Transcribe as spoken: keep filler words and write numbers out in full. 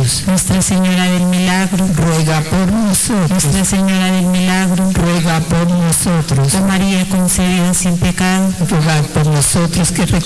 nosotros. Nuestra Señora del Milagro, Ruega por nosotros. Nuestra Señora del Milagro, Ruega por nosotros. Oh María concebida sin pecado, Rogad por nosotros que